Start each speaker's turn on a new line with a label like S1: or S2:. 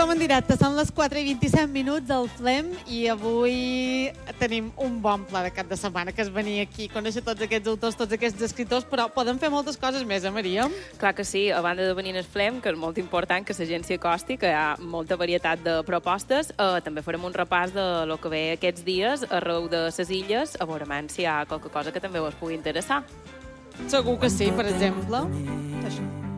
S1: som en directe, són les 4:27 del Flem i avui tenim un bon pla de cap de setmana, que és venir aquí, conèixer tots aquests autors, tots aquests escriptors, però podem fer moltes coses més, Maria?
S2: Clar que sí, a banda de venir al Flem, que és molt important que la gent s'hi acosti, que hi ha molta varietat de propostes, també farem un repàs de lo que ve aquests dies arreu de les illes, a veure si hi ha qualque cosa que també us pugui interessar.
S1: Segur que sí, per exemple. Això.